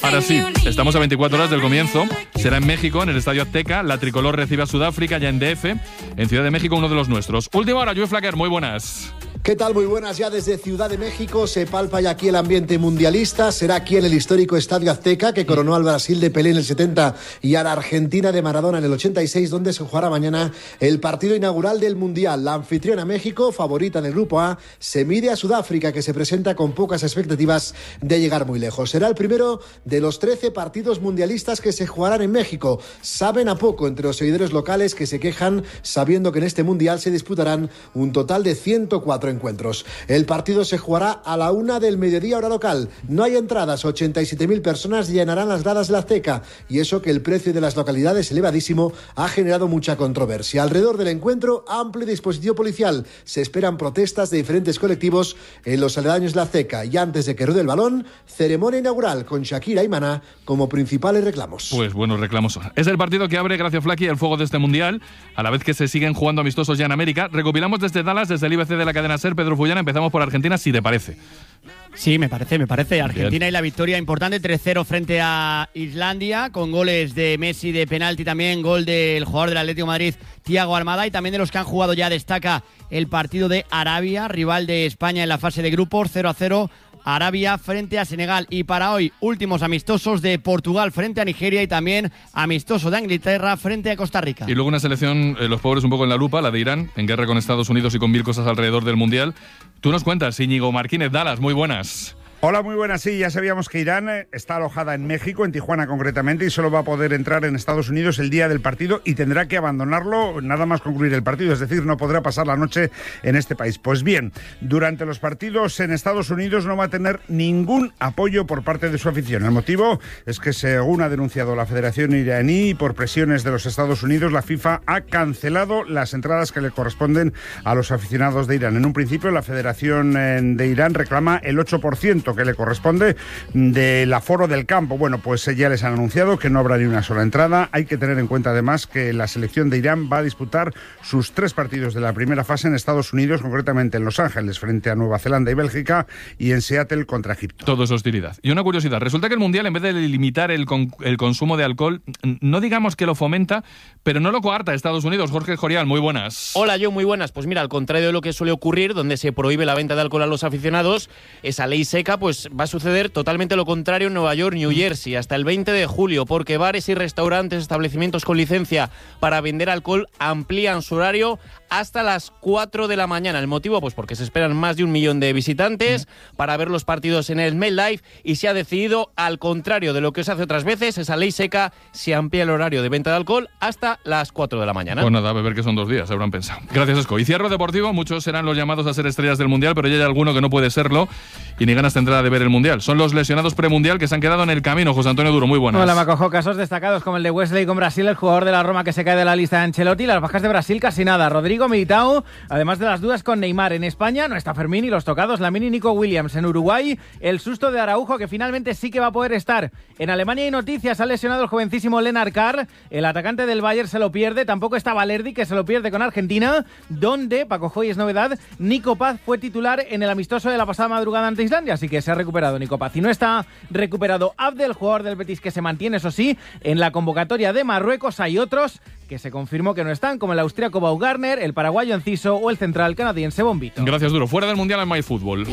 Ahora sí, estamos a 24 horas del comienzo. Será en México, en el Estadio Azteca. La tricolor recibe a Sudáfrica ya en DF. En Ciudad de México, uno de los nuestros. Última hora, Joe Flacker, muy buenas. ¿Qué tal? Muy buenas. Ya desde Ciudad de México se palpa ya aquí el ambiente mundialista. Será aquí en el histórico Estadio Azteca, que coronó al Brasil de Pelé en el 70 y a la Argentina de Maradona en el 86, donde se jugará mañana el partido inaugural del Mundial. La anfitriona México, favorita en el Grupo A, se mide a Sudáfrica, que se presenta con pocas expectativas de llegar muy lejos. Será el primero de los 13 partidos mundialistas que se jugarán en México. Saben a poco entre los seguidores locales, que se quejan sabiendo que en este Mundial se disputarán un total de 104 encuentros. El partido se jugará a la 1 del mediodía hora local. No hay entradas, 87.000 personas llenarán las gradas de la Azteca, y eso que el precio de las localidades elevadísimo ha generado mucha controversia. Alrededor del encuentro, amplio dispositivo policial. Se esperan protestas de diferentes colectivos en los aledaños de la Azteca, y antes de que ruede el balón, ceremonia inaugural con Shakira y Maná como principales reclamos. Pues buenos reclamos. Es el partido que abre, gracias Flaky, el fuego de este Mundial, a la vez que se siguen jugando amistosos ya en América. Recopilamos desde Dallas, desde el IBC de la cadena SER. Pedro Fullana, empezamos por Argentina, si te parece. Sí, me parece. Argentina. Bien. Y la victoria importante, 3-0 frente a Islandia, con goles de Messi de penalti, también gol del jugador del Atlético de Madrid, Thiago Almada, y también de los que han jugado ya destaca el partido de Arabia, rival de España en la fase de grupos, 0-0. Arabia frente a Senegal. Y para hoy, últimos amistosos de Portugal frente a Nigeria, y también amistoso de Inglaterra frente a Costa Rica. Y luego una selección, los pobres un poco en la lupa, la de Irán, en guerra con Estados Unidos y con 1000 cosas alrededor del Mundial. Tú nos cuentas, Íñigo Martínez, Dallas, muy buenas. Hola, muy buenas. Sí, ya sabíamos que Irán está alojada en México, en Tijuana concretamente, y solo va a poder entrar en Estados Unidos el día del partido y tendrá que abandonarlo nada más concluir el partido, es decir, no podrá pasar la noche en este país. Pues bien, durante los partidos en Estados Unidos no va a tener ningún apoyo por parte de su afición. El motivo es que, según ha denunciado la Federación iraní, por presiones de los Estados Unidos, la FIFA ha cancelado las entradas que le corresponden a los aficionados de Irán. En un principio, la Federación de Irán reclama el 8% que le corresponde del aforo del campo. Bueno, pues ya les han anunciado que no habrá ni una sola entrada. Hay que tener en cuenta además que la selección de Irán va a disputar sus 3 partidos de la primera fase en Estados Unidos, concretamente en Los Ángeles frente a Nueva Zelanda y Bélgica, y en Seattle contra Egipto. Todo es hostilidad. Y una curiosidad, resulta que el Mundial, en vez de limitar el consumo de alcohol, no digamos que lo fomenta, pero no lo coarta a Estados Unidos. Jorge Jorial, muy buenas. Hola, yo muy buenas. Pues mira, al contrario de lo que suele ocurrir, donde se prohíbe la venta de alcohol a los aficionados, esa ley seca, pues va a suceder totalmente lo contrario en Nueva York, New Jersey, hasta el 20 de julio, porque bares y restaurantes, establecimientos con licencia para vender alcohol amplían su horario hasta las 4 de la mañana. ¿El motivo? Pues porque se esperan más de 1 millón de visitantes para ver los partidos en el MetLife, y se ha decidido, al contrario de lo que se hace otras veces, esa ley seca, se amplía el horario de venta de alcohol hasta las 4 de la mañana. Pues nada, a beber, que son 2 días, habrán pensado. Gracias, Esco. Y cierro deportivo, muchos serán los llamados a ser estrellas del Mundial, pero ya hay alguno que no puede serlo y ni ganas tendrá de ver el Mundial. Son los lesionados premundial que se han quedado en el camino. José Antonio Duro, muy buenas. Hola, Macojo. Casos destacados como el de Wesley con Brasil, el jugador de la Roma que se cae de la lista de Ancelotti. Las bajas de Brasil casi nada. Rodrigo, Militao, además de las dudas con Neymar. En España no está Fermín, y los tocados Lamine y Nico Williams. En Uruguay, el susto de Araujo, que finalmente sí que va a poder estar. En Alemania hay noticias, ha lesionado el jovencísimo Lennart Carr, el atacante del Bayern se lo pierde. Tampoco está Valerdi, que se lo pierde con Argentina, donde, Paco, es novedad, Nico Paz fue titular en el amistoso de la pasada madrugada ante Islandia, así que se ha recuperado Nico Paz. Y no está recuperado Abdel, jugador del Betis, que se mantiene, eso sí, en la convocatoria de Marruecos. Hay otros que se confirmó que no están, como el austríaco Baumgartner, el paraguayo Enciso o el central canadiense Bombito. Gracias, Duro. Fuera del Mundial en MyFútbol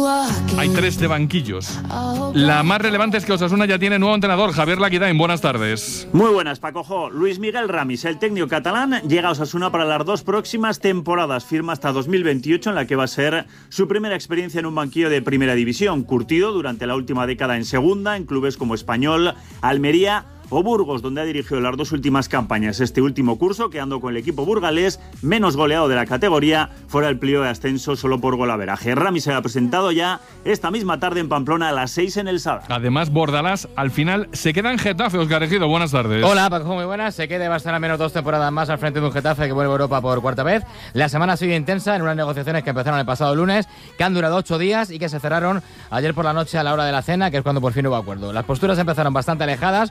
hay 3 de banquillos. La más relevante es que Osasuna ya tiene nuevo entrenador, Javier Laquidain. Buenas tardes. Muy buenas, Pacojo. Luis Miguel Ramis, el técnico catalán, llega a Osasuna para las 2 próximas temporadas. Firma hasta 2028, en la que va a ser su primera experiencia en un banquillo de primera división. Curtido durante la última década en segunda, en clubes como Español, Almería o Burgos, donde ha dirigido las 2 últimas campañas. Este último curso, quedando con el equipo burgalés menos goleado de la categoría, fuera el pliego de ascenso solo por golaveraje. Ramis se ha presentado ya esta misma tarde en Pamplona a las 6 en el Sadar. Además, Bordalás al final se queda en Getafe. Óscar Ejido, buenas tardes. Hola, Paco, muy buenas. Se queda y va a estar al menos 2 temporadas más al frente de un Getafe que vuelve a Europa por 4ª vez. La semana ha sido intensa en unas negociaciones que empezaron el pasado lunes, que han durado 8 días y que se cerraron ayer por la noche a la hora de la cena, que es cuando por fin hubo acuerdo. Las posturas empezaron bastante alejadas en el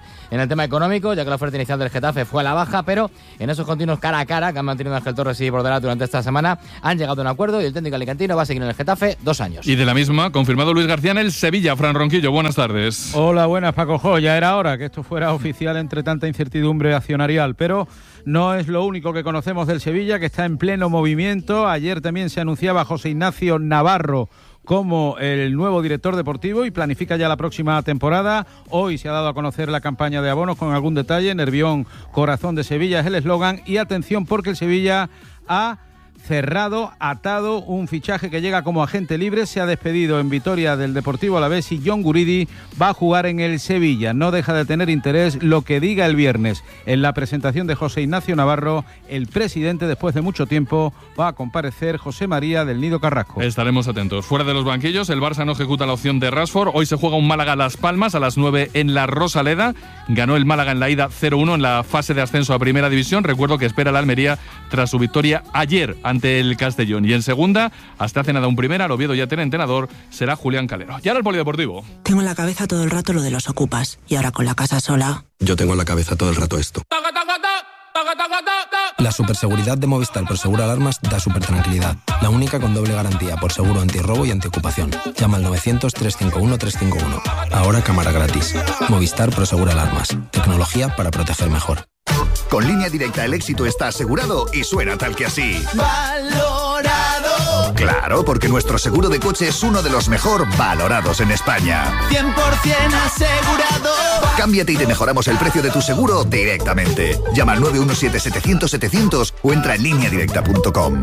tema económico, ya que la oferta inicial del Getafe fue a la baja, pero en esos continuos cara a cara que han mantenido Ángel Torres y Bordelá durante esta semana, han llegado a un acuerdo y el técnico alicantino va a seguir en el Getafe 2 años. Y de la misma, confirmado Luis García en el Sevilla. Fran Ronquillo, buenas tardes. Hola, buenas, Paco Jo. Ya era hora que esto fuera oficial entre tanta incertidumbre accionarial, pero no es lo único que conocemos del Sevilla, que está en pleno movimiento. Ayer también se anunciaba José Ignacio Navarro como el nuevo director deportivo y planifica ya la próxima temporada. Hoy se ha dado a conocer la campaña de abonos con algún detalle. Nervión, corazón de Sevilla es el eslogan. Y atención, porque el Sevilla ha atado un fichaje que llega como agente libre. Se ha despedido en Vitoria del Deportivo Alavés y John Guridi va a jugar en el Sevilla. No deja de tener interés lo que diga el viernes. En la presentación de José Ignacio Navarro, el presidente, después de mucho tiempo, va a comparecer José María del Nido Carrasco. Estaremos atentos. Fuera de los banquillos, el Barça no ejecuta la opción de Rashford. Hoy se juega un Málaga-Las Palmas a las 9 en la Rosaleda. Ganó el Málaga en la ida 0-1 en la fase de ascenso a Primera División. Recuerdo que espera la Almería tras su victoria ayer ante el Castellón. Y en segunda, hasta hace nada un primera, el Oviedo ya tiene entrenador, será Julián Calero. Y ahora el polideportivo. Tengo en la cabeza todo el rato lo de los ocupas. Y ahora con la casa sola... Yo tengo en la cabeza todo el rato esto. La superseguridad de Movistar Prosegur Alarmas da súper tranquilidad. La única con doble garantía por seguro antirrobo y antiocupación. Llama al 900-351-351. Ahora cámara gratis. Movistar Prosegur Alarmas. Tecnología para proteger mejor. Con Línea Directa el éxito está asegurado y suena tal que así. ¡Valorado! Claro, porque nuestro seguro de coche es uno de los mejor valorados en España. 100% asegurado. Cámbiate y te mejoramos el precio de tu seguro directamente. Llama al 917-700-700 o entra en lineadirecta.com.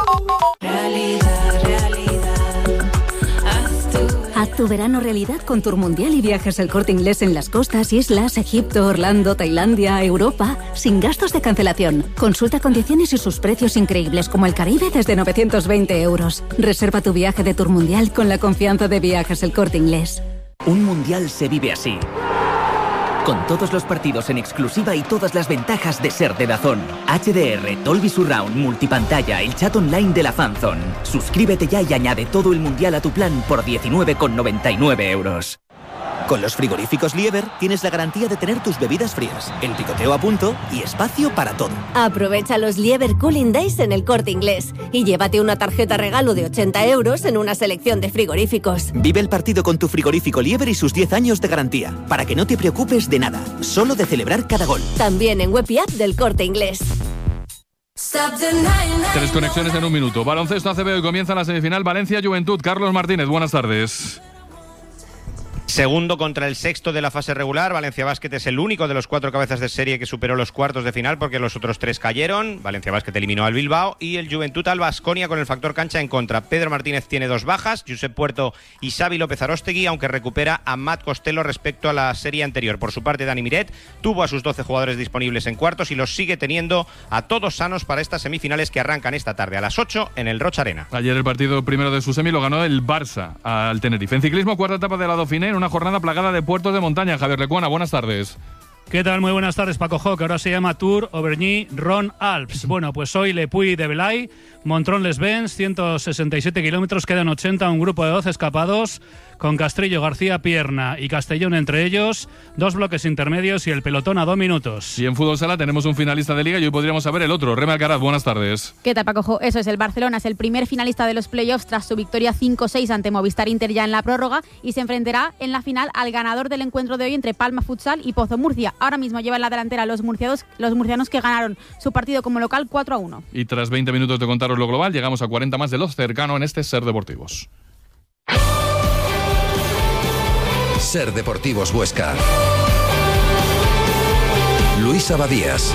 Haz tu verano realidad con Tour Mundial y viajes El Corte Inglés en las costas, islas, Egipto, Orlando, Tailandia, Europa, sin gastos de cancelación. Consulta condiciones y sus precios increíbles como el Caribe desde 920 €. Reserva tu viaje de Tour Mundial con la confianza de Viajes El Corte Inglés. Un mundial se vive así. Con todos los partidos en exclusiva y todas las ventajas de ser de DAZN. HDR, Dolby Surround, multipantalla, el chat online de la Fanzone. Suscríbete ya y añade todo el mundial a tu plan por 19,99 €. Con los frigoríficos Lieber tienes la garantía de tener tus bebidas frías, el picoteo a punto y espacio para todo. Aprovecha los Lieber Cooling Days en El Corte Inglés y llévate una tarjeta regalo de 80 € en una selección de frigoríficos. Vive el partido con tu frigorífico Lieber y sus 10 años de garantía, para que no te preocupes de nada, solo de celebrar cada gol. También en web y app del Corte Inglés. 3 conexiones en un minuto. Baloncesto ACB, hoy comienza la semifinal Valencia-Juventud. Carlos Martínez, buenas tardes. Segundo contra el sexto de la fase regular. Valencia Basket es el único de los 4 cabezas de serie que superó los cuartos de final porque los otros 3 cayeron. Valencia Basket eliminó al Bilbao y el Juventud al Baskonia con el factor cancha en contra. Pedro Martínez tiene 2 bajas, Josep Puerto y Xavi López Aróstegui, aunque recupera a Matt Costello respecto a la serie anterior. Por su parte, Dani Miret tuvo a sus 12 jugadores disponibles en cuartos y los sigue teniendo a todos sanos para estas semifinales que arrancan esta tarde a las 8 en el Rocha Arena. Ayer el partido primero de su semi lo ganó el Barça al Tenerife. En ciclismo, cuarta etapa de la Dauphiné, en una jornada plagada de puertos de montaña. Javier Lecuona, buenas tardes. ¿Qué tal? Muy buenas tardes, Paco Jo, que ahora se llama Tour Auvergne-Rhône-Alpes. Bueno, pues hoy Le Puy de Belay, Montrón-les-Bains, 167 kilómetros, quedan 80, un grupo de 12 escapados, con Castrillo, García, Pierna y Castellón entre ellos, 2 bloques intermedios y el pelotón a 2 minutos. Y en fútbol sala tenemos un finalista de liga y hoy podríamos saber el otro. Reme Alcaraz, buenas tardes. ¿Qué tal, Paco Jo? Eso es, el Barcelona es el primer finalista de los playoffs tras su victoria 5-6 ante Movistar Inter ya en la prórroga y se enfrentará en la final al ganador del encuentro de hoy entre Palma Futsal y Pozo Murcia. Ahora mismo lleva en la delantera los murcianos que ganaron su partido como local 4-1. Y tras 20 minutos de contaros lo global, llegamos a 40 más de lo cercano en este Ser Deportivos. Ser Deportivos Huesca. Luis Abadías.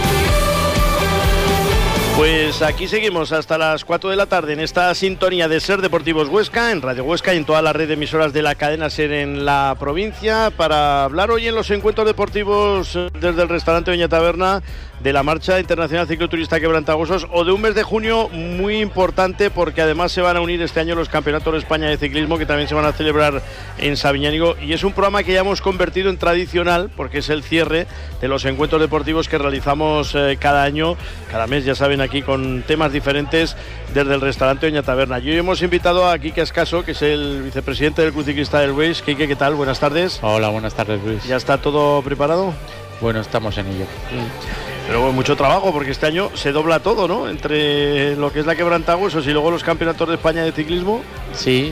Pues aquí seguimos hasta las 4 de la tarde en esta sintonía de Ser Deportivos Huesca, en Radio Huesca y en toda la red de emisoras de la cadena SER en la provincia, para hablar hoy en los encuentros deportivos desde el restaurante Doña Taberna de la Marcha Internacional Cicloturista Quebrantahuesos o de un mes de junio muy importante porque además se van a unir este año los Campeonatos de España de Ciclismo que también se van a celebrar en Sabiñánigo y es un programa que ya hemos convertido en tradicional porque es el cierre de los encuentros deportivos que realizamos cada año, cada mes, ya saben, aquí con temas diferentes desde el restaurante Doña Taberna. Y hoy hemos invitado a Quique Escaso, que es el vicepresidente del Club Ciclista del Weiss. Quique, ¿qué tal? Buenas tardes. Hola, buenas tardes, Luis. ¿Ya está todo preparado? bueno, estamos en ello. Pero bueno, mucho trabajo porque este año se dobla todo, ¿no? Entre lo que es la Quebrantahuesos y luego los campeonatos de España de ciclismo. Sí,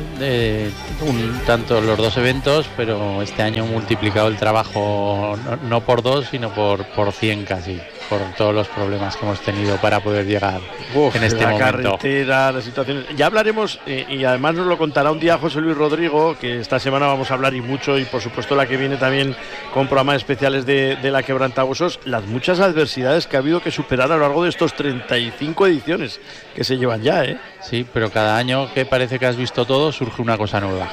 tanto los dos eventos, pero este año he multiplicado el trabajo no por 2, sino por 100 casi, por todos los problemas que hemos tenido para poder llegar en este la momento. Carretera, las situaciones. Ya hablaremos, y además nos lo contará un día José Luis Rodrigo, que esta semana vamos a hablar y mucho, y por supuesto la que viene también con programas especiales de la Quebrantahuesos, las muchas adversidades que ha habido que superar a lo largo de estos 35 ediciones que se llevan ya, ¿eh? Sí, pero cada año que parece que has visto todo, surge una cosa nueva.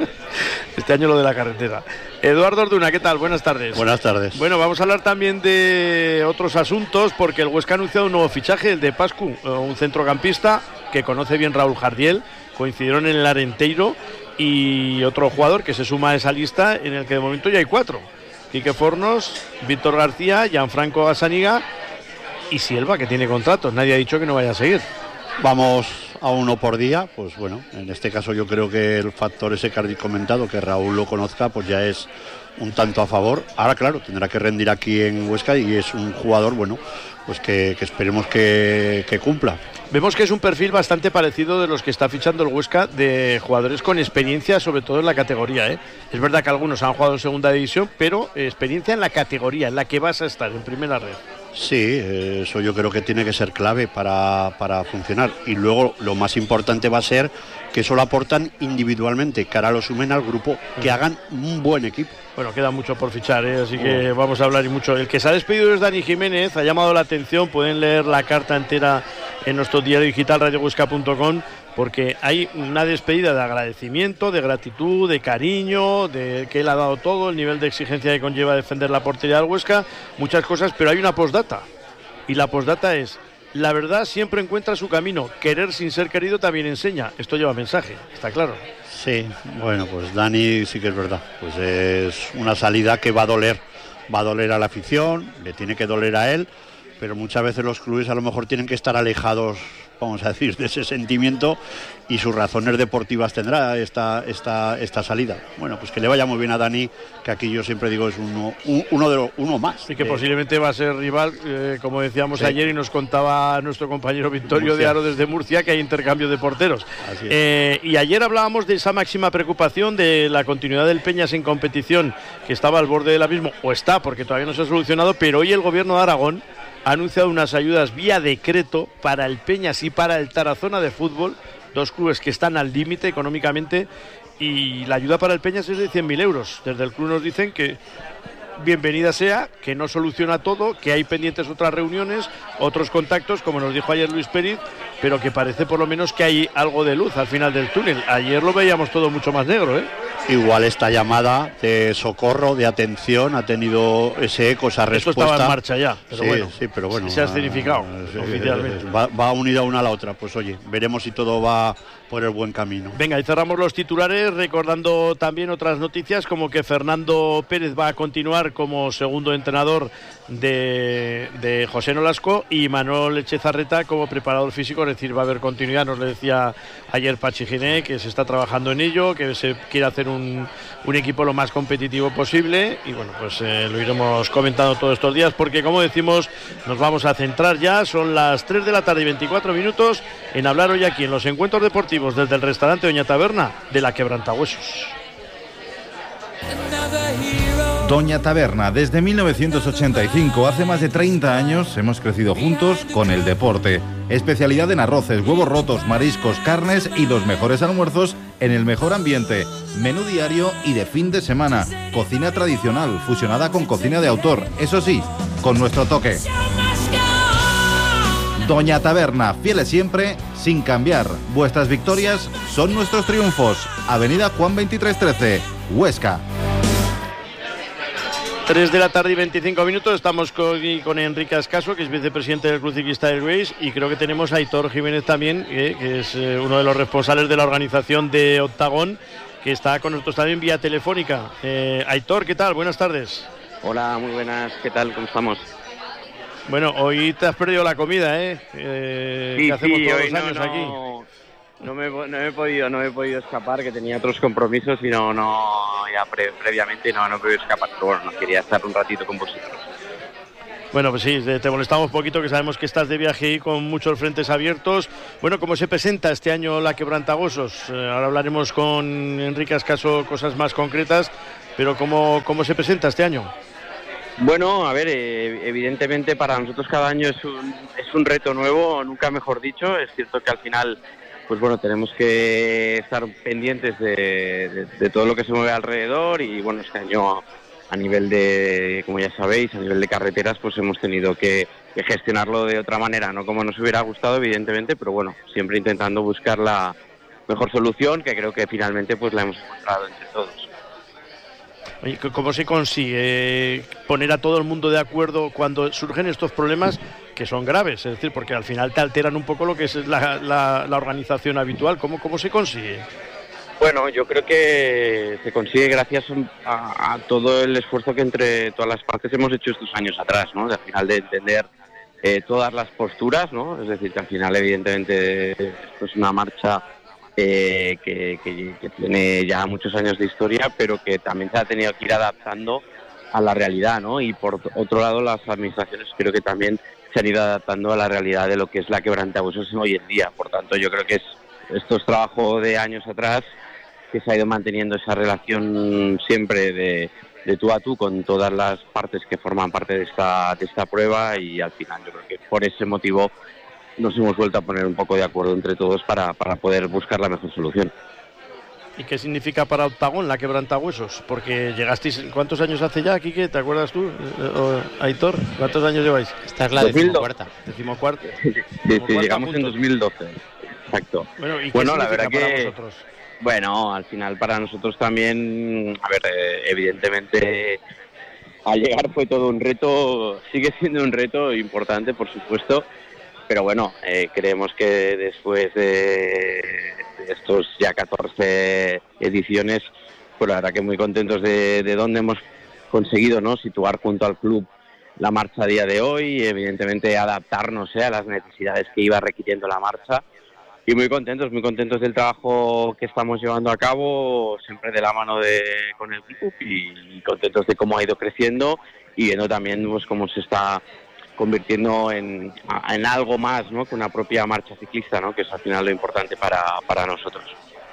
Este año lo de la carretera. Eduardo Orduna, ¿qué tal? Buenas tardes. Buenas tardes. Bueno, vamos a hablar también de otros asuntos, porque el Huesca ha anunciado un nuevo fichaje, el de Pascu, un centrocampista que conoce bien Raúl Jardiel, coincidieron en el Arenteiro, y otro jugador que se suma a esa lista, en el que de momento ya hay 4. Quique Fornos, Víctor García, Gianfranco Gazzaniga y Silva, que tiene contratos. Nadie ha dicho que no vaya a seguir. Vamos a uno por día, pues bueno, en este caso yo creo que el factor ese que has comentado, que Raúl lo conozca, pues ya es un tanto a favor. Ahora claro, tendrá que rendir aquí en Huesca y es un jugador, bueno, pues que esperemos que cumpla. Vemos que es un perfil bastante parecido de los que está fichando el Huesca, de jugadores con experiencia, sobre todo en la categoría, ¿eh? Es verdad que algunos han jugado en segunda división, pero experiencia en la categoría, en la que vas a estar, en primera red. Sí, eso yo creo que tiene que ser clave para funcionar. Y luego lo más importante va a ser que eso lo aportan individualmente, que ahora lo sumen al grupo, que hagan un buen equipo. Bueno, queda mucho por fichar, ¿eh? Así que vamos a hablar y mucho. El que se ha despedido es Dani Jiménez, ha llamado la atención, pueden leer la carta entera en nuestro diario digital radiohuesca.com, porque hay una despedida de agradecimiento, de gratitud, de cariño, de que él ha dado todo, el nivel de exigencia que conlleva defender la portería del Huesca, muchas cosas, pero hay una postdata, y la postdata es: la verdad siempre encuentra su camino, querer sin ser querido también enseña. Esto lleva mensaje, está claro. Sí, bueno, pues Dani sí que es verdad, pues es una salida que va a doler a la afición, le tiene que doler a él, pero muchas veces los clubes a lo mejor tienen que estar alejados, vamos a decir, de ese sentimiento, y sus razones deportivas tendrá esta salida. Bueno, pues que le vaya muy bien a Dani, que aquí yo siempre digo es uno más. Y que posiblemente va a ser rival, como decíamos ayer, y nos contaba nuestro compañero Victorio de Aro desde Murcia, que hay intercambio de porteros. Y ayer hablábamos de esa máxima preocupación de la continuidad del Peñas en competición, que estaba al borde del abismo, o está, porque todavía no se ha solucionado, pero hoy el gobierno de Aragón ha anunciado unas ayudas vía decreto para el Peñas y para el Tarazona de fútbol, dos clubes que están al límite económicamente, y la ayuda para el Peñas es de 100.000 euros. Desde el club nos dicen que bienvenida sea, que no soluciona todo, que hay pendientes otras reuniones, otros contactos, como nos dijo ayer Luis Pérez, pero que parece por lo menos que hay algo de luz al final del túnel. Ayer lo veíamos todo mucho más negro, ¿eh? Igual esta llamada de socorro, de atención, ha tenido ese eco, esa respuesta. Esto estaba en marcha ya, pero sí, bueno, sí, pero bueno, se ha escenificado oficialmente. Va unida una a la otra, pues oye, veremos si todo va por el buen camino. Venga, y cerramos los titulares recordando también otras noticias, como que Fernando Pérez va a continuar como segundo entrenador de José Nolasco, y Manuel Echezarreta como preparador físico, es decir, va a haber continuidad. Nos le decía ayer Pachi Giné que se está trabajando en ello, que se quiere hacer un equipo lo más competitivo posible, y bueno, pues lo iremos comentando todos estos días, porque como decimos, nos vamos a centrar ya, son las 3 de la tarde y 24 minutos, en hablar hoy aquí en los encuentros deportivos desde el restaurante Doña Taberna de la Quebrantahuesos. Doña Taberna, desde 1985, hace más de 30 años, hemos crecido juntos con el deporte. Especialidad en arroces, huevos rotos, mariscos, carnes y los mejores almuerzos en el mejor ambiente. Menú diario y de fin de semana. Cocina tradicional, fusionada con cocina de autor. Eso sí, con nuestro toque. Doña Taberna, fieles siempre, sin cambiar. Vuestras victorias son nuestros triunfos. Avenida Juan 2313, Huesca. 3 de la tarde y 25 minutos, estamos con Enrique Ascaso, que es vicepresidente del Club Ciclista Airways, y creo que tenemos a Aitor Jiménez también, que es uno de los responsables de la organización de Octagón, que está con nosotros también vía telefónica. Aitor, ¿qué tal? Buenas tardes. Hola, muy buenas, ¿qué tal? ¿Cómo estamos? Bueno, hoy te has perdido la comida, ¿eh? Sí, que hacemos todos hoy los años aquí. No me he podido escapar, que tenía otros compromisos y ya previamente no he podido escapar, pero bueno, no quería estar un ratito con vosotros. Bueno, pues sí, te molestamos un poquito, que sabemos que estás de viaje y con muchos frentes abiertos. Bueno, ¿cómo se presenta este año la Quebrantahuesos? Ahora hablaremos con Enrique Ascaso cosas más concretas, pero ¿cómo se presenta este año? Bueno, a ver, evidentemente para nosotros cada año es un reto nuevo, nunca mejor dicho. Es cierto que al final, pues bueno, tenemos que estar pendientes de todo lo que se mueve alrededor y bueno, este año a nivel de, como ya sabéis, a nivel de carreteras, pues hemos tenido que gestionarlo de otra manera, no como nos hubiera gustado, evidentemente, pero bueno, siempre intentando buscar la mejor solución, que creo que finalmente pues la hemos encontrado entre todos. Oye, ¿cómo se consigue poner a todo el mundo de acuerdo cuando surgen estos problemas que son graves? Es decir, porque al final te alteran un poco lo que es la organización habitual. ¿Cómo se consigue? Bueno, yo creo que se consigue gracias a todo el esfuerzo que entre todas las partes hemos hecho estos años atrás, ¿no? Al final de entender todas las posturas, ¿no? Es decir, que al final evidentemente esto es una marcha que tiene ya muchos años de historia, pero que también se ha tenido que ir adaptando a la realidad, ¿no? Y por otro lado, las administraciones creo que también se han ido adaptando a la realidad de lo que es la Quebrantahuesos hoy en día. Por tanto, yo creo que esto es trabajo de años atrás, que se ha ido manteniendo esa relación siempre de tú a tú con todas las partes que forman parte de esta prueba, y al final yo creo que por ese motivo nos hemos vuelto a poner un poco de acuerdo entre todos para poder buscar la mejor solución. ¿Y qué significa para Octagón la Quebrantahuesos? Porque llegasteis, ¿cuántos años hace ya, Quique? ¿Te acuerdas tú? Aitor, ¿cuántos años lleváis? Esta es la decimocuarta. ¿Decimocuarta? Sí, llegamos juntos en 2012, exacto. Bueno, ¿y qué la verdad para que vosotros? Bueno, al final para nosotros también, a ver, evidentemente al llegar fue todo un reto, sigue siendo un reto importante, por supuesto, pero bueno, creemos que después de estos ya 14 ediciones, pues la verdad que muy contentos de dónde hemos conseguido, ¿no?, situar junto al club la marcha a día de hoy, y evidentemente adaptarnos a las necesidades que iba requiriendo la marcha. Y muy contentos del trabajo que estamos llevando a cabo, siempre de la mano con el club, y contentos de cómo ha ido creciendo y viendo también pues cómo se está convirtiendo en algo más, ¿no?, que una propia marcha ciclista, ¿no?, que es al final lo importante para nosotros.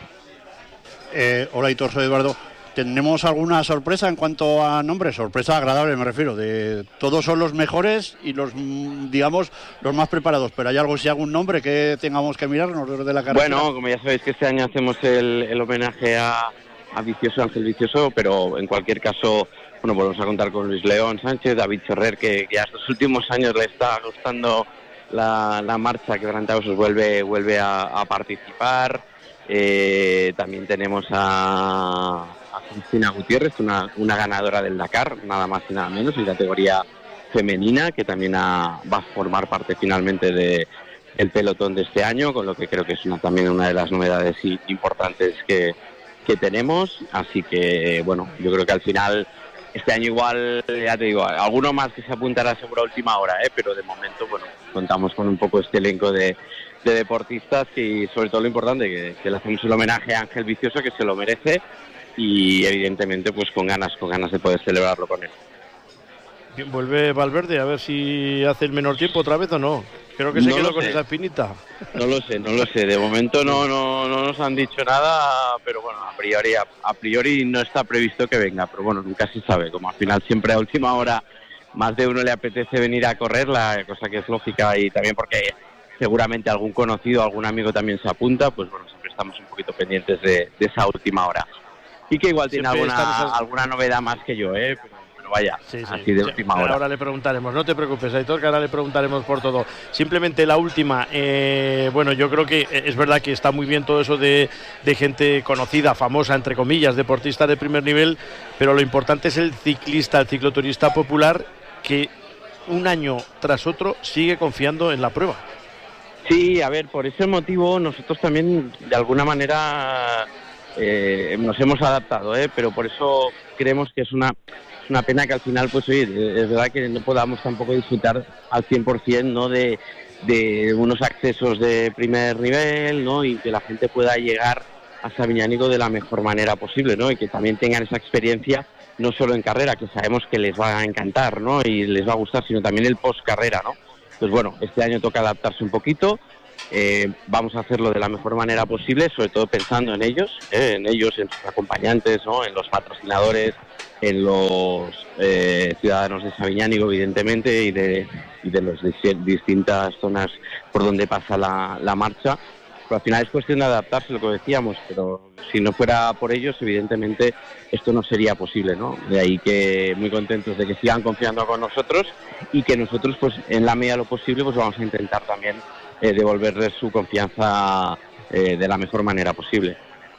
Hola, Hitor, soy Eduardo. ¿Tenemos alguna sorpresa en cuanto a nombres? Sorpresa agradable, me refiero. Todos son los mejores y los, digamos, los más preparados, pero ¿hay algún nombre que tengamos que mirarnos de la carrera? Bueno, como ya sabéis que este año hacemos el homenaje a Vicioso, Ángel Vicioso, pero en cualquier caso, bueno, volvemos a contar con Luis León Sánchez, David Ferrer, que ya estos últimos años le está gustando la marcha, Quebrantahuesos vuelve a participar. También tenemos a Cristina Gutiérrez, una ganadora del Dakar, nada más y nada menos, en categoría femenina, que también va a formar parte finalmente del pelotón de este año, con lo que creo que es también una de las novedades importantes que tenemos. Así que, bueno, yo creo que al final este año igual, ya te digo, alguno más que se apuntará seguro a última hora, pero de momento, bueno, contamos con un poco este elenco de deportistas, y sobre todo lo importante, que le hacemos el homenaje a Ángel Vicioso, que se lo merece, y evidentemente pues con ganas de poder celebrarlo con él. Bien, vuelve Valverde, a ver si hace el menor tiempo otra vez o no. Creo que se quedó con esa espinita. No lo sé. De momento no nos han dicho nada, pero bueno, a priori no está previsto que venga, pero bueno, nunca se sabe. Como al final siempre a última hora más de uno le apetece venir a correr, la cosa que es lógica, y también porque seguramente algún conocido, algún amigo también se apunta, pues bueno, siempre estamos un poquito pendientes de esa última hora. Y que igual tiene alguna novedad más que yo, pero vaya, así de última hora. Ahora le preguntaremos, no te preocupes, Aitor, que ahora le preguntaremos por todo. Simplemente la última, bueno, yo creo que es verdad que está muy bien todo eso de gente conocida, famosa, entre comillas, deportista de primer nivel, pero lo importante es el ciclista, el cicloturista popular, que un año tras otro sigue confiando en la prueba. Sí, a ver, por ese motivo nosotros también de alguna manera nos hemos adaptado, pero por eso creemos que es una pena que al final, pues oye, es verdad que no podamos tampoco disfrutar al 100%, ¿no?, de unos accesos de primer nivel, ¿no?, y que la gente pueda llegar a Sabiñánigo de la mejor manera posible, ¿no?, y que también tengan esa experiencia no solo en carrera, que sabemos que les va a encantar, ¿no? Y les va a gustar, sino también el post-carrera, ¿no? Pues bueno, este año toca adaptarse un poquito, vamos a hacerlo de la mejor manera posible, sobre todo pensando en ellos, en sus acompañantes, ¿no? En los patrocinadores, en los ciudadanos de Sabiñánigo, evidentemente, y de las distintas zonas por donde pasa la marcha. Pero al final es cuestión de adaptarse, lo que decíamos, pero si no fuera por ellos, evidentemente esto no sería posible, ¿no? De ahí que muy contentos de que sigan confiando con nosotros y que nosotros, pues en la medida de lo posible, pues vamos a intentar también devolverles su confianza de la mejor manera posible.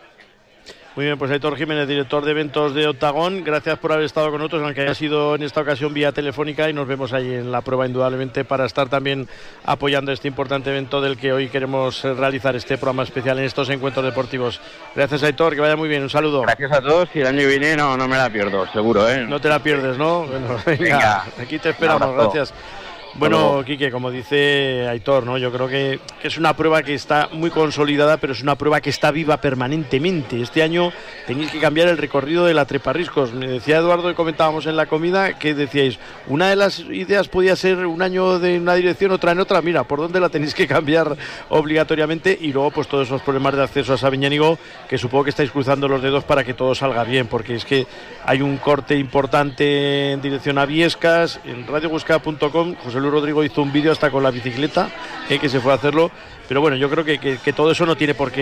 Muy bien, pues Aitor Jiménez, director de eventos de Octagón, gracias por haber estado con nosotros, aunque haya sido en esta ocasión vía telefónica, y nos vemos ahí en la prueba indudablemente para estar también apoyando este importante evento del que hoy queremos realizar este programa especial en estos encuentros deportivos. Gracias, Aitor, que vaya muy bien, un saludo. Gracias a todos, y el año que viene no me la pierdo, seguro, ¿eh? No te la pierdes, ¿no? Bueno, venga, aquí te esperamos, gracias. Bueno, Quique, como dice Aitor, ¿no? Yo creo que es una prueba que está muy consolidada, pero es una prueba que está viva permanentemente. Este año tenéis que cambiar el recorrido de la Treparriscos. Me decía Eduardo, y comentábamos en la comida, que decíais, una de las ideas podía ser un año de una dirección, otra en otra. Mira, ¿por dónde la tenéis que cambiar obligatoriamente? Y luego, pues todos esos problemas de acceso a Sabiñánigo, que supongo que estáis cruzando los dedos para que todo salga bien, porque es que hay un corte importante en dirección a Viescas. En radiohuesca.com, José Luis Rodrigo hizo un vídeo hasta con la bicicleta, que se fue a hacerlo, pero bueno, yo creo que todo eso no tiene por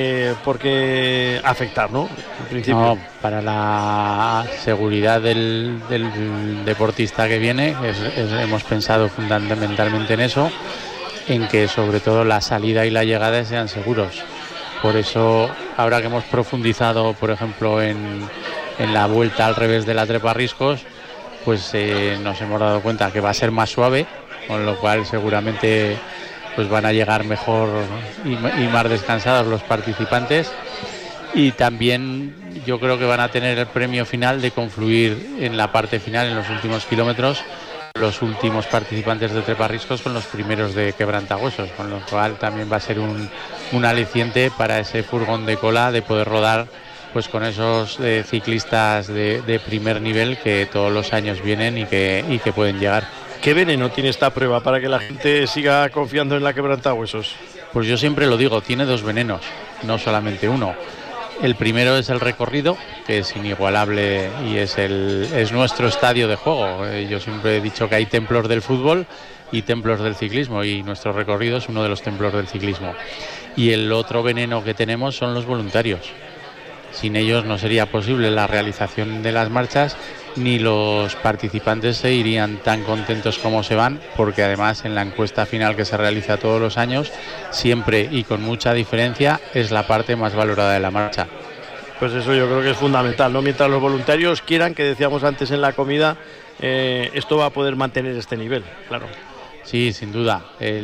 qué afectar, ¿no? En principio. No, para la seguridad del deportista que viene, hemos pensado fundamentalmente en eso, en que sobre todo la salida y la llegada sean seguros. Por eso, ahora que hemos profundizado, por ejemplo, en la vuelta al revés de la Treparriscos, pues nos hemos dado cuenta que va a ser más suave, con lo cual seguramente pues van a llegar mejor y más descansados los participantes, y también yo creo que van a tener el premio final de confluir en la parte final, en los últimos kilómetros, los últimos participantes de Treparriscos con los primeros de Quebrantahuesos, con lo cual también va a ser un aliciente para ese furgón de cola de poder rodar pues con esos ciclistas de primer nivel que todos los años vienen y que pueden llegar. ¿Qué veneno tiene esta prueba para que la gente siga confiando en la Quebrantahuesos? Pues yo siempre lo digo, tiene dos venenos, no solamente uno. El primero es el recorrido, que es inigualable y es nuestro estadio de juego. Yo siempre he dicho que hay templos del fútbol y templos del ciclismo, y nuestro recorrido es uno de los templos del ciclismo. Y el otro veneno que tenemos son los voluntarios. Sin ellos no sería posible la realización de las marchas, ni los participantes se irían tan contentos como se van, porque además en la encuesta final que se realiza todos los años, siempre y con mucha diferencia, es la parte más valorada de la marcha. Pues eso yo creo que es fundamental, ¿no? Mientras los voluntarios quieran, que decíamos antes en la comida, esto va a poder mantener este nivel, claro. Sí, sin duda.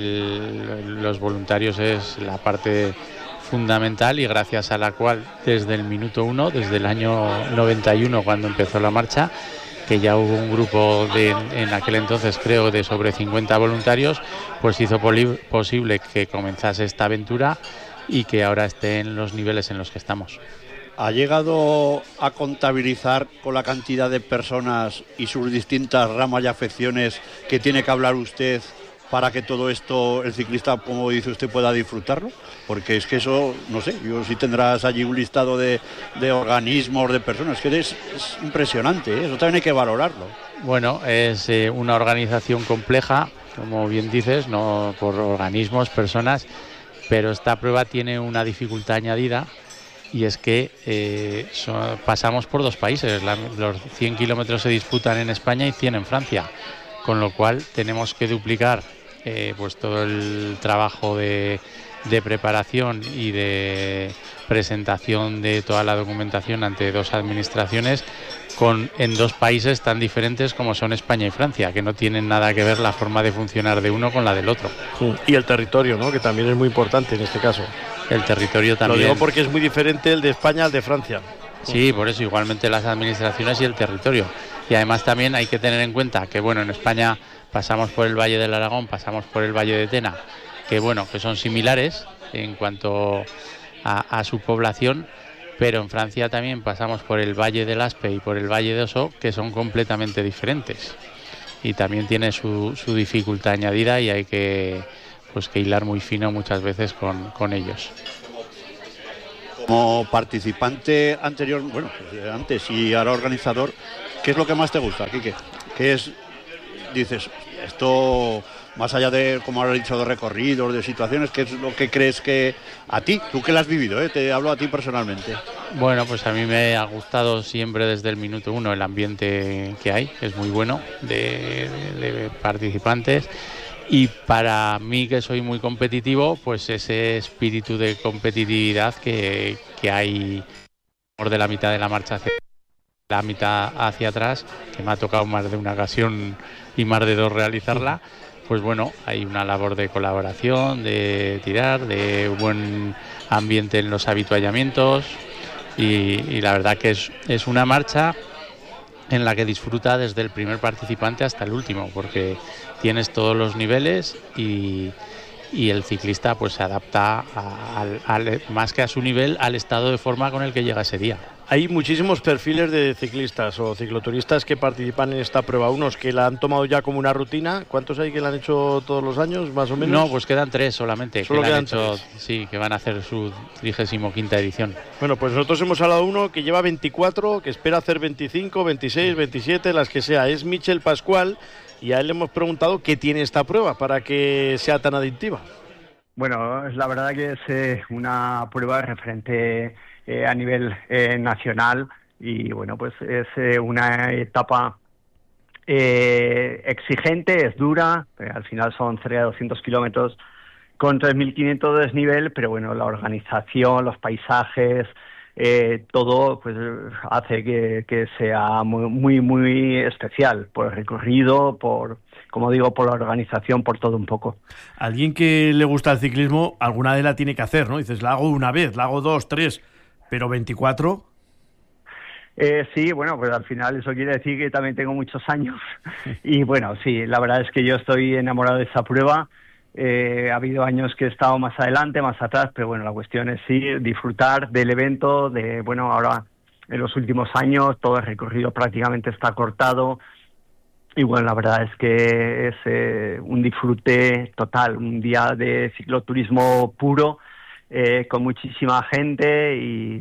Los voluntarios es la parte fundamental, y gracias a la cual desde el minuto 1, desde el año 91 cuando empezó la marcha, que ya hubo un grupo en aquel entonces creo de sobre 50 voluntarios, pues hizo posible que comenzase esta aventura y que ahora esté en los niveles en los que estamos. ¿Ha llegado a contabilizar con la cantidad de personas y sus distintas ramas y afecciones que tiene que hablar usted para que todo esto el ciclista, como dice usted, pueda disfrutarlo? Porque es que eso, no sé, yo si tendrás allí un listado de organismos, de personas, que es impresionante, ¿eh? Eso también hay que valorarlo. Bueno, es una organización compleja, como bien dices, no por organismos, personas, pero esta prueba tiene una dificultad añadida, y es que pasamos por dos países. Los 100 kilómetros se disputan en España y 100 en Francia, con lo cual tenemos que duplicar pues todo el trabajo de preparación y de presentación de toda la documentación ante dos administraciones en dos países tan diferentes como son España y Francia, que no tienen nada que ver la forma de funcionar de uno con la del otro. Y el territorio, ¿no? Que también es muy importante en este caso. El territorio también. Lo digo porque es muy diferente el de España al de Francia. Sí, por eso igualmente las administraciones y el territorio. Y además también hay que tener en cuenta que, bueno, en España pasamos por el Valle del Aragón, pasamos por el Valle de Tena, que bueno, que son similares en cuanto a su población, pero en Francia también pasamos por el Valle del Aspe y por el Valle de Oso, que son completamente diferentes y también tiene su dificultad añadida y hay que hilar muy fino muchas veces con ellos. Como participante anterior, bueno, pues antes y ahora organizador, ¿qué es lo que más te gusta, Quique? ¿Qué es, dices, esto, más allá de, como has dicho, de recorridos, de situaciones, qué es lo que crees que a ti, tú que lo has vivido, te hablo a ti personalmente? Bueno, pues a mí me ha gustado siempre desde el minuto 1 el ambiente que hay, es muy bueno de participantes. Y para mí, que soy muy competitivo, pues ese espíritu de competitividad que hay por de la mitad de la marcha hacia la mitad hacia atrás, que me ha tocado más de una ocasión y más de 2 realizarla, pues bueno, hay una labor de colaboración, de tirar, de buen ambiente en los habituallamientos y la verdad que es una marcha en la que disfruta desde el primer participante hasta el último, porque tienes todos los niveles y el ciclista pues se adapta más que a su nivel, al estado de forma con el que llega ese día. Hay muchísimos perfiles de ciclistas o cicloturistas que participan en esta prueba. Unos que la han tomado ya como una rutina. ¿Cuántos hay que la han hecho todos los años, más o menos? No, pues quedan 3 solamente. Solo que quedan han hecho, 3. Sí, que van a hacer su 35ª edición. Bueno, pues nosotros hemos hablado de uno que lleva 24, que espera hacer 25, 26, 27, las que sea. Es Michel Pascual y a él le hemos preguntado qué tiene esta prueba para que sea tan adictiva. Bueno, la verdad que es una prueba referente a nivel nacional y bueno, pues es una etapa exigente, es dura, al final son cerca de 200 kilómetros con 3.500 de desnivel, pero bueno, la organización, los paisajes, todo pues hace que sea muy, muy especial por el recorrido, por, como digo, por la organización, por todo un poco. Alguien que le gusta el ciclismo, alguna vez la tiene que hacer, ¿no? Dices, la hago una vez, la hago 2, 3, pero 24... Sí, bueno, pues al final eso quiere decir que también tengo muchos años y bueno, sí, la verdad es que yo estoy enamorado de esa prueba. Ha habido años que he estado más adelante, más atrás, pero bueno, la cuestión es sí, disfrutar del evento, bueno, ahora en los últimos años todo el recorrido prácticamente está cortado y bueno, la verdad es que es un disfrute total, un día de cicloturismo puro, con muchísima gente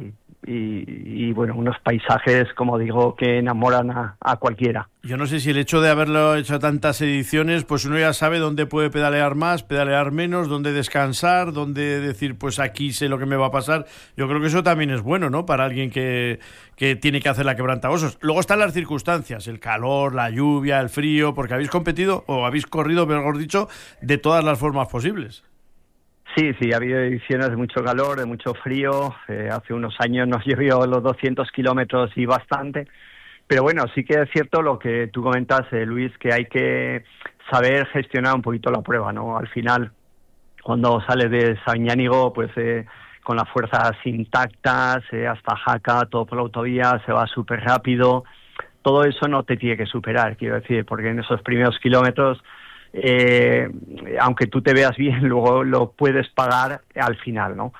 y bueno, unos paisajes, como digo, que enamoran a cualquiera. Yo no sé si el hecho de haberlo hecho tantas ediciones, pues uno ya sabe dónde puede pedalear más, pedalear menos, dónde descansar, dónde decir, pues aquí sé lo que me va a pasar. Yo creo que eso también es bueno, ¿no? Para alguien que tiene que hacer la quebrantahuesos. Luego están las circunstancias, el calor, la lluvia, el frío, porque habéis competido, o habéis corrido, mejor dicho, de todas las formas posibles. Sí, ha habido ediciones de mucho calor, de mucho frío. Hace unos años nos llovió los 200 kilómetros y bastante. Pero bueno, sí que es cierto lo que tú comentas, Luis, que hay que saber gestionar un poquito la prueba, ¿no? Al final, cuando sales de Sabiñánigo, pues con las fuerzas intactas, hasta Jaca, todo por la autovía, se va súper rápido. Todo eso no te tiene que superar, quiero decir, porque en esos primeros kilómetros... aunque tú te veas bien, luego lo puedes pagar al final, ¿no?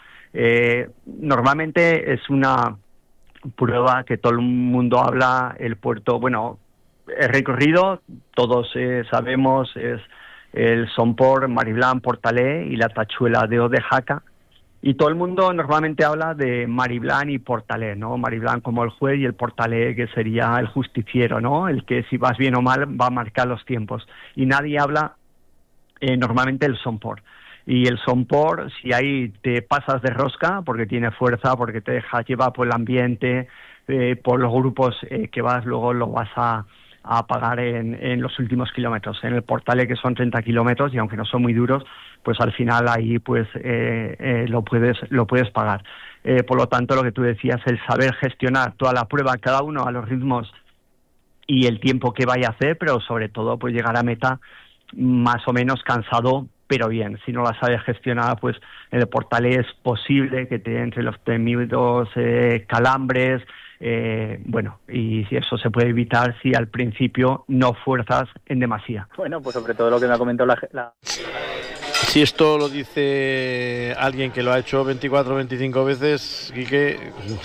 Normalmente es una prueba que todo el mundo habla, el puerto, bueno, el recorrido, todos sabemos, es el Somport, Mariblán, Portalé y la tachuela de Jaca. Y todo el mundo normalmente habla de Mariblán y Portalé, ¿no? Mariblán como el juez y el Portalé que sería el justiciero, ¿no? El que si vas bien o mal va a marcar los tiempos. Y nadie habla normalmente del Somport. Y el Somport, si ahí te pasas de rosca, porque tiene fuerza, porque te deja llevar por el ambiente, por los grupos que vas, luego lo vas a pagar en los últimos kilómetros. En el Portalé, que son 30 kilómetros, y aunque no son muy duros, pues al final ahí pues lo puedes pagar. Por lo tanto, lo que tú decías, el saber gestionar toda la prueba, cada uno a los ritmos y el tiempo que vaya a hacer, pero sobre todo pues llegar a meta más o menos cansado, pero bien. Si no la sabes gestionar, pues en el Portalé es posible que te entre los temidos calambres, bueno, y si eso se puede evitar si al principio no fuerzas en demasía. Bueno, pues sobre todo lo que me ha comentado Si esto lo dice alguien que lo ha hecho 24 o 25 veces, Quique,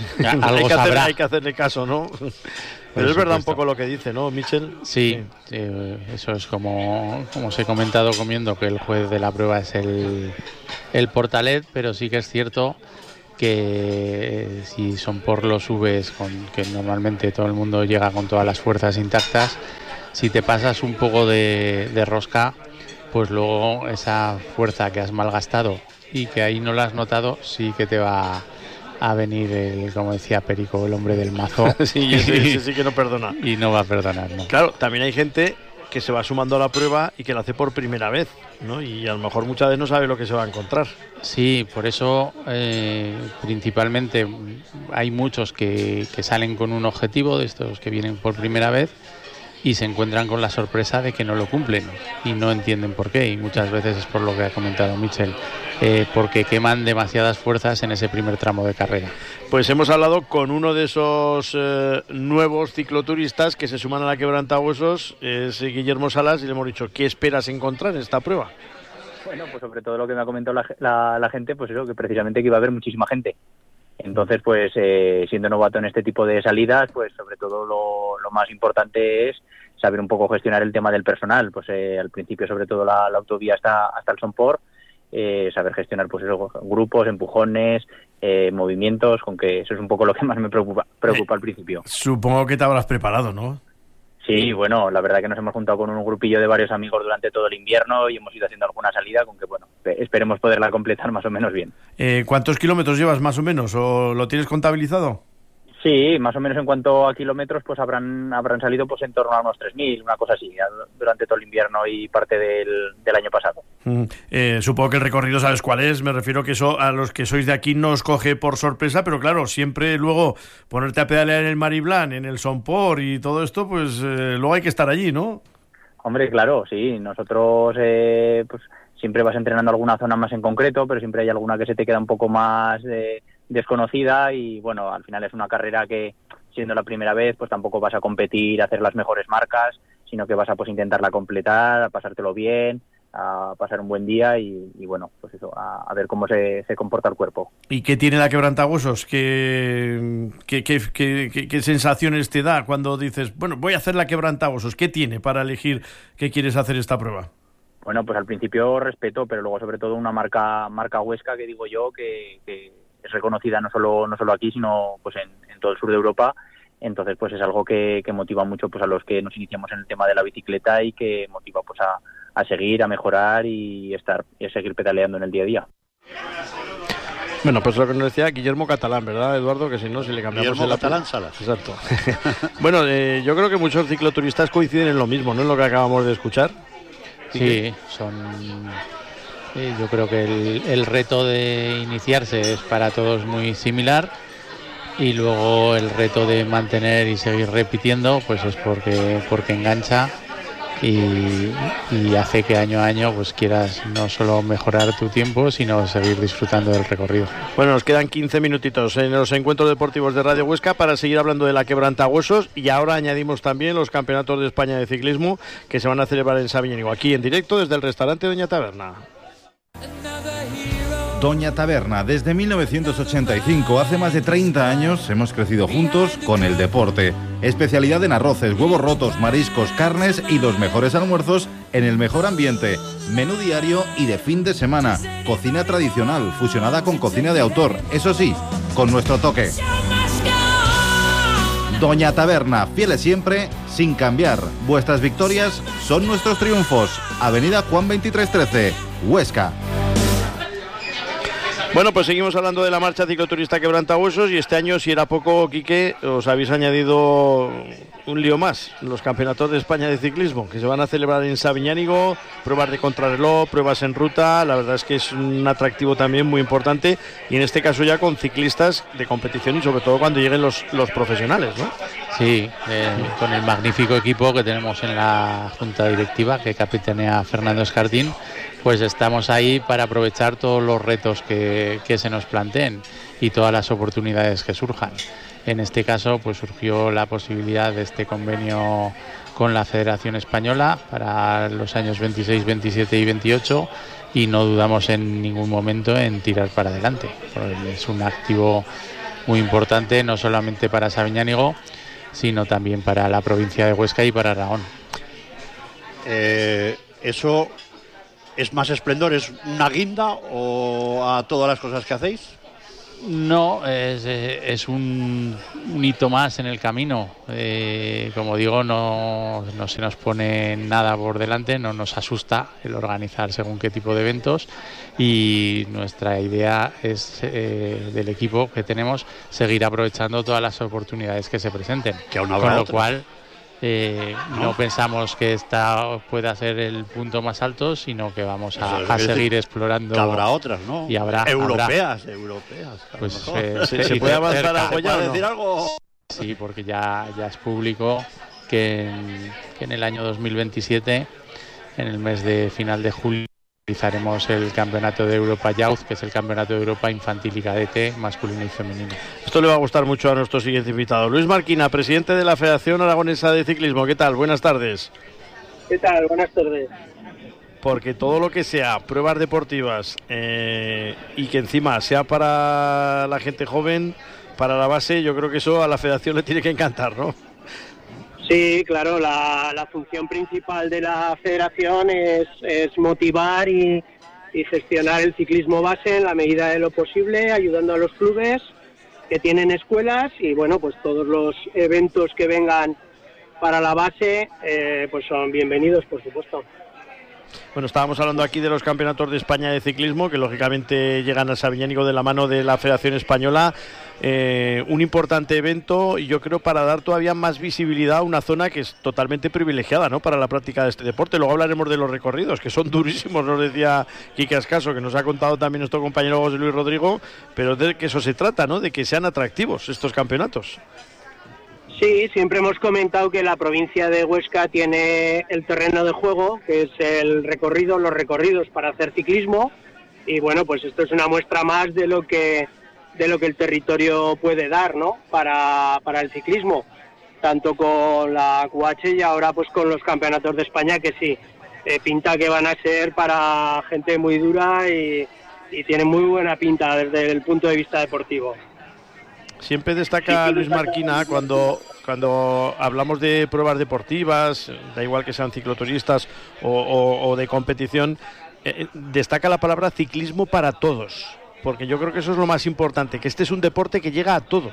hay que hacerle caso, ¿no? Pero es verdad un poco lo que dice, ¿no, Michel? Sí, eso es como os he comentado comiendo, que el juez de la prueba es el Portalet, pero sí que es cierto que si son por los Vs, que normalmente todo el mundo llega con todas las fuerzas intactas, si te pasas un poco de rosca, pues luego esa fuerza que has malgastado y que ahí no la has notado, sí que te va a venir, como decía Perico, el hombre del mazo. Sí, ese sí que no perdona. Y no va a perdonar, ¿no? Claro, también hay gente que se va sumando a la prueba y que la hace por primera vez, ¿no? Y a lo mejor muchas veces no sabe lo que se va a encontrar. Sí, por eso principalmente hay muchos que salen con un objetivo, de estos que vienen por primera vez, y se encuentran con la sorpresa de que no lo cumplen y no entienden por qué, y muchas veces es por lo que ha comentado Michel, porque queman demasiadas fuerzas en ese primer tramo de carrera. Pues hemos hablado con uno de esos nuevos cicloturistas que se suman a la Quebrantahuesos, es Guillermo Salas, y le hemos dicho, ¿qué esperas encontrar en esta prueba? Bueno, pues sobre todo lo que me ha comentado la gente, pues eso, que precisamente que iba a haber muchísima gente. Entonces, pues siendo novato en este tipo de salidas, pues sobre todo lo más importante es saber un poco gestionar el tema del personal. Pues al principio, sobre todo la autovía hasta el Somport, saber gestionar pues esos grupos, empujones, movimientos, con que eso es un poco lo que más me preocupa al principio. Supongo que te habrás preparado, ¿no? Sí, bueno, la verdad que nos hemos juntado con un grupillo de varios amigos durante todo el invierno y hemos ido haciendo alguna salida con que, bueno, esperemos poderla completar más o menos bien. ¿Cuántos kilómetros llevas más o menos o lo tienes contabilizado? Sí, más o menos en cuanto a kilómetros, pues habrán salido pues en torno a unos 3.000, una cosa así, durante todo el invierno y parte del año pasado. Supongo que el recorrido sabes cuál es, me refiero que eso a los que sois de aquí no os coge por sorpresa, pero claro, siempre luego ponerte a pedalear en el Mariblán, en el Somport y todo esto, pues luego hay que estar allí, ¿no? Hombre, claro, sí, nosotros pues siempre vas entrenando alguna zona más en concreto, pero siempre hay alguna que se te queda un poco más desconocida y bueno, al final es una carrera que siendo la primera vez pues tampoco vas a competir, a hacer las mejores marcas, sino que vas a pues intentarla completar, a pasártelo bien, a pasar un buen día y bueno, pues eso, a ver cómo se comporta el cuerpo. ¿Y qué tiene la Quebrantahuesos? ¿Qué sensaciones te da cuando dices, bueno, voy a hacer la Quebrantahuesos? ¿Qué tiene para elegir qué quieres hacer esta prueba? Bueno, pues al principio respeto, pero luego sobre todo una marca Huesca que digo yo que es reconocida no solo aquí, sino pues en todo el sur de Europa. Entonces pues es algo que motiva mucho pues a los que nos iniciamos en el tema de la bicicleta y que motiva pues a seguir, a mejorar y a seguir pedaleando en el día a día. Bueno, pues lo que nos decía Guillermo Catalán, ¿verdad, Eduardo? Que si no, si le cambiamos Guillermo Catalán Salas. Exacto. Bueno, yo creo que muchos cicloturistas coinciden en lo mismo, ¿no? En lo que acabamos de escuchar. Sí, yo creo que el reto de iniciarse es para todos muy similar y luego el reto de mantener y seguir repitiendo pues es porque engancha y hace que año a año pues quieras no solo mejorar tu tiempo sino seguir disfrutando del recorrido. Bueno, nos quedan 15 minutitos en los encuentros deportivos de Radio Huesca para seguir hablando de la Quebrantahuesos y ahora añadimos también los campeonatos de España de ciclismo que se van a celebrar en Sabiñánigo, aquí en directo desde el restaurante Doña Taberna. Doña Taberna, desde 1985, hace más de 30 años, hemos crecido juntos con el deporte. Especialidad en arroces, huevos rotos, mariscos, carnes y los mejores almuerzos en el mejor ambiente. Menú diario y de fin de semana. Cocina tradicional, fusionada con cocina de autor. Eso sí, con nuestro toque. Doña Taberna, fieles siempre, sin cambiar. Vuestras victorias son nuestros triunfos. Avenida Juan 2313, Huesca. Bueno, pues seguimos hablando de la marcha cicloturista Quebrantahuesos y este año, si era poco, Quique, os habéis añadido un lío más, los campeonatos de España de ciclismo, que se van a celebrar en Sabiñánigo, pruebas de contrarreloj, pruebas en ruta, la verdad es que es un atractivo también muy importante y en este caso ya con ciclistas de competición y sobre todo cuando lleguen los profesionales, ¿no? Sí, con el magnífico equipo que tenemos en la junta directiva que capitanea Fernando Escartín, pues estamos ahí para aprovechar todos los retos que se nos planteen y todas las oportunidades que surjan. En este caso, pues surgió la posibilidad de este convenio con la Federación Española para los años 26, 27 y 28 y no dudamos en ningún momento en tirar para adelante. Es un activo muy importante, no solamente para Sabiñánigo, sino también para la provincia de Huesca y para Aragón. ¿Eso es más esplendor? ¿Es una guinda o a todas las cosas que hacéis? No, es un hito más en el camino. Como digo, no se nos pone nada por delante, no nos asusta el organizar según qué tipo de eventos y nuestra idea es del equipo que tenemos seguir aprovechando todas las oportunidades que se presenten. Que aún habrá con lo otras. cual no pensamos que esta pueda ser el punto más alto, sino que vamos a seguir explorando. Que habrá otras, ¿no? Y habrá europeas. Pues ¿Se puede avanzar algo ya? ¿no? ¿Decir algo? Sí, porque ya es público que en el año 2027, en el mes de final de julio, realizaremos el Campeonato de Europa Youth, que es el Campeonato de Europa Infantil y Cadete masculino y femenino. Esto le va a gustar mucho a nuestro siguiente invitado. Luis Marquina, presidente de la Federación Aragonesa de Ciclismo. ¿Qué tal? Buenas tardes. ¿Qué tal? Buenas tardes. Porque todo lo que sea pruebas deportivas y que encima sea para la gente joven, para la base, yo creo que eso a la Federación le tiene que encantar, ¿no? Sí, claro, la función principal de la federación es motivar y gestionar el ciclismo base en la medida de lo posible, ayudando a los clubes que tienen escuelas y bueno, pues todos los eventos que vengan para la base pues son bienvenidos, por supuesto. Bueno, estábamos hablando aquí de los campeonatos de España de ciclismo, que lógicamente llegan a Sabiñánigo de la mano de la Federación Española. Un importante evento y yo creo para dar todavía más visibilidad a una zona que es totalmente privilegiada, ¿no?, para la práctica de este deporte. Luego hablaremos de los recorridos, que son durísimos, nos decía Quique Ascaso, que nos ha contado también nuestro compañero José Luis Rodrigo, pero de que eso se trata, ¿no?, de que sean atractivos estos campeonatos. Sí, siempre hemos comentado que la provincia de Huesca tiene el terreno de juego, que es los recorridos para hacer ciclismo, y bueno, pues esto es una muestra más de lo que el territorio puede dar, ¿no?, para el ciclismo, tanto con la QH y ahora pues con los campeonatos de España, que sí, pinta que van a ser para gente muy dura y tienen muy buena pinta desde el punto de vista deportivo. Siempre destaca Luis Marquina cuando hablamos de pruebas deportivas, da igual que sean cicloturistas o de competición, destaca la palabra ciclismo para todos, porque yo creo que eso es lo más importante, que este es un deporte que llega a todos.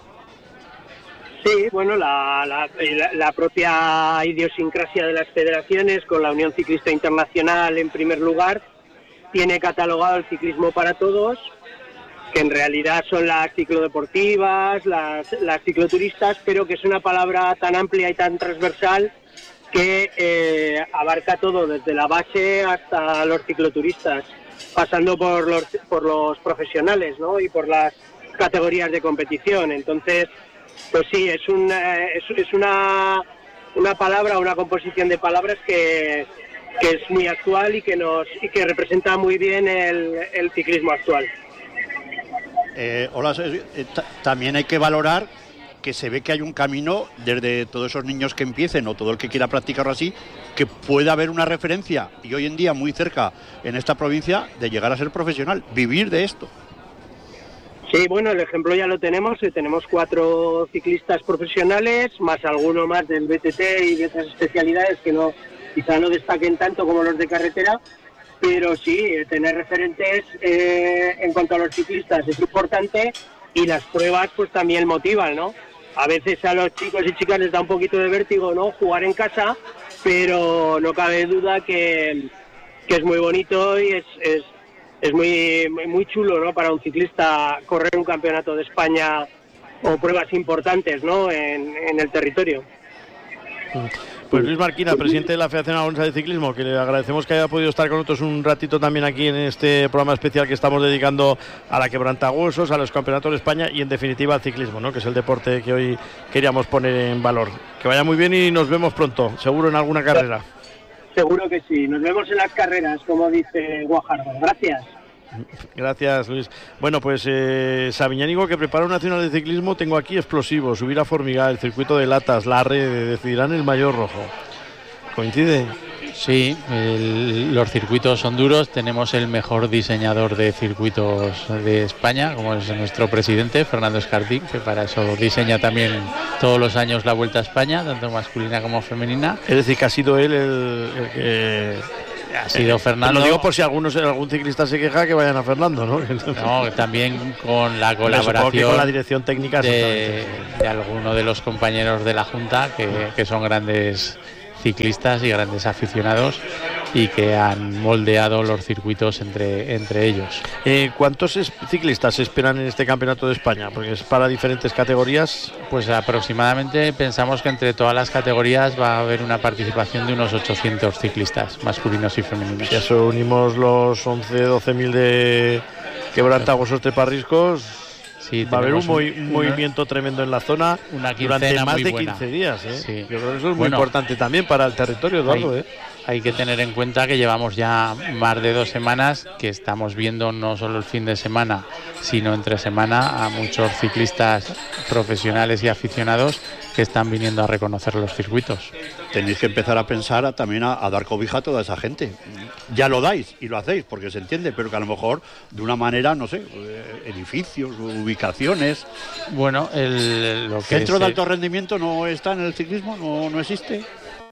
Sí, bueno, la propia idiosincrasia de las federaciones, con la Unión Ciclista Internacional en primer lugar, tiene catalogado el ciclismo para todos, que en realidad son las ciclodeportivas, las cicloturistas, pero que es una palabra tan amplia y tan transversal que abarca todo, desde la base hasta los cicloturistas, pasando por los profesionales, ¿no?, y por las categorías de competición. Entonces, pues sí, es una palabra, una composición de palabras que es muy actual y que representa muy bien el ciclismo actual. También hay que valorar que se ve que hay un camino desde todos esos niños que empiecen o todo el que quiera practicarlo así, que puede haber una referencia y hoy en día muy cerca en esta provincia de llegar a ser profesional, vivir de esto. Sí, bueno, el ejemplo ya lo tenemos 4 ciclistas profesionales, más alguno más del BTT y de otras especialidades que quizá no destaquen tanto como los de carretera, pero sí, tener referentes en cuanto a los ciclistas es importante y las pruebas pues también motivan, ¿no? A veces a los chicos y chicas les da un poquito de vértigo, ¿no?, jugar en casa, pero no cabe duda que es muy bonito y es muy chulo, ¿no?, para un ciclista correr un campeonato de España o pruebas importantes, ¿no?, en el territorio. Pues Luis Marquina, presidente de la Federación Aragonesa de Ciclismo, que le agradecemos que haya podido estar con nosotros un ratito también aquí en este programa especial que estamos dedicando a la quebrantahuesos, a los campeonatos de España y en definitiva al ciclismo, ¿no?, que es el deporte que hoy queríamos poner en valor. Que vaya muy bien y nos vemos pronto, seguro en alguna carrera. Seguro que sí, nos vemos en las carreras, como dice Guajardo. Gracias. Gracias, Luis. Bueno, pues Sabiñánigo, que prepara un nacional de ciclismo, tengo aquí explosivos, subir a Formigal, el circuito de Latas, la red, decidirán el mayor rojo. ¿Coincide? Sí, los circuitos son duros. Tenemos el mejor diseñador de circuitos de España, como es nuestro presidente, Fernando Escartín, que para eso diseña también todos los años la Vuelta a España, tanto masculina como femenina. Es decir, que ha sido él el que... Ha sido Fernando. Lo digo por si algún ciclista se queja, que vayan a Fernando, ¿no? No, también con la colaboración con la dirección técnica de alguno de los compañeros de la Junta, que son grandes ciclistas y grandes aficionados y que han moldeado los circuitos entre ellos. ¿Cuántos ciclistas se esperan en este Campeonato de España? Porque es para diferentes categorías. Pues aproximadamente pensamos que entre todas las categorías va a haber una participación de unos 800 ciclistas, masculinos y femeninos. Si eso unimos los 12.000 de Quebrantahuesos de Parriscos, sí, va a haber un movimiento tremendo en la zona durante más de 15 días. Sí. Yo creo que eso es muy importante también para el territorio, Eduardo. Hay que tener en cuenta que llevamos ya más de 2 semanas que estamos viendo no solo el fin de semana, sino entre semana a muchos ciclistas profesionales y aficionados que están viniendo a reconocer los circuitos. Tenéis que empezar a pensar también a dar cobija a toda esa gente. Ya lo dais y lo hacéis porque se entiende, pero que a lo mejor de una manera, no sé, edificios, ubicaciones. Bueno, lo que ¿Centro de alto rendimiento no está en el ciclismo? ¿No existe?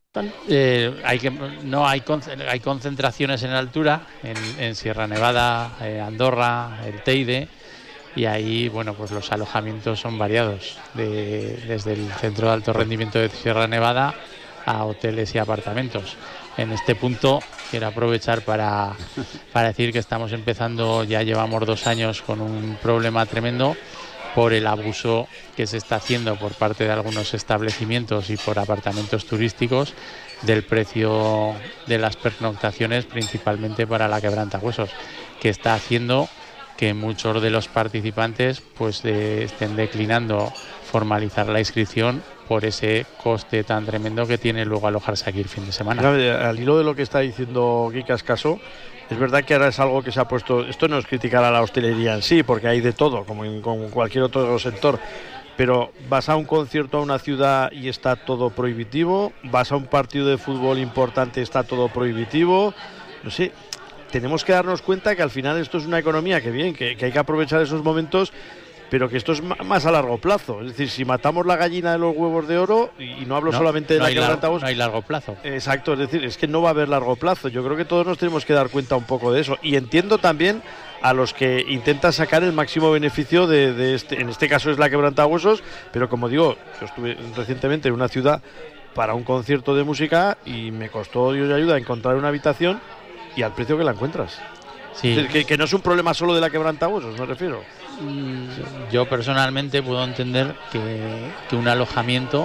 Hay concentraciones en altura en Sierra Nevada, Andorra, el Teide, y ahí pues los alojamientos son variados, desde el centro de alto rendimiento de Sierra Nevada a hoteles y apartamentos. En este punto quiero aprovechar para decir que estamos empezando, ya llevamos 2 años con un problema tremendo por el abuso que se está haciendo por parte de algunos establecimientos y por apartamentos turísticos del precio de las pernoctaciones, principalmente para la Quebrantahuesos, que está haciendo que muchos de los participantes estén declinando formalizar la inscripción por ese coste tan tremendo que tiene luego alojarse aquí el fin de semana. Al hilo de lo que está diciendo Guica Escaso, es verdad que ahora es algo que se ha puesto, esto no es criticar a la hostelería en sí, porque hay de todo, como en cualquier otro sector, pero vas a un concierto a una ciudad y está todo prohibitivo, vas a un partido de fútbol importante, está todo prohibitivo, no sé, tenemos que darnos cuenta que al final esto es una economía que hay que aprovechar esos momentos, pero que esto es más a largo plazo. Es decir, si matamos la gallina de los huevos de oro, y no hablo solamente de la Quebrantahuesos. No hay largo plazo. Exacto, es decir, es que no va a haber largo plazo. Yo creo que todos nos tenemos que dar cuenta un poco de eso. Y entiendo también a los que intentan sacar el máximo beneficio de este, en este caso es la Quebrantahuesos, pero como digo, yo estuve recientemente en una ciudad para un concierto de música y me costó, Dios y ayuda, encontrar una habitación y al precio que la encuentras. Sí. Es decir, que no es un problema solo de la Quebrantahuesos, me refiero. Yo personalmente puedo entender que un alojamiento,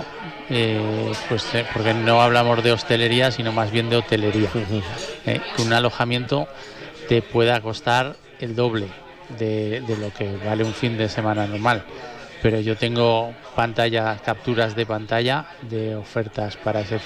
porque no hablamos de hostelería, sino más bien de hotelería, que un alojamiento te pueda costar el doble de lo que vale un fin de semana normal. Pero yo tengo capturas de pantalla de ofertas para ese